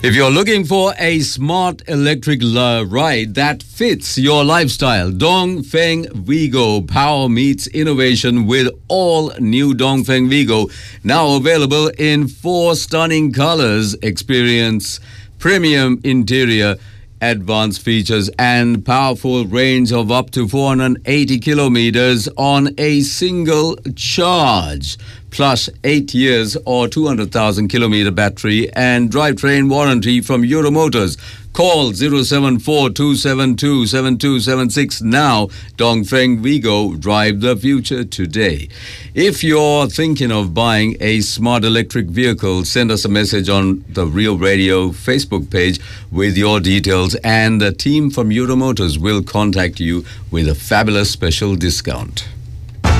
If you're looking for a smart electric ride that fits your lifestyle, Dongfeng Vigo. Power meets innovation with all new Dongfeng Vigo. Now available in 4 stunning colors. Experience premium interior, advanced features, and powerful range of up to 480 kilometers on a single charge. Plus 8 years or 200,000 kilometer battery and drivetrain warranty from Euromotors. Call 074-272-7276 now. Dongfeng Vigo, drive the future today. If you're thinking of buying a smart electric vehicle, send us a message on the Real Radio Facebook page with your details, and the team from Euromotors will contact you with a fabulous special discount.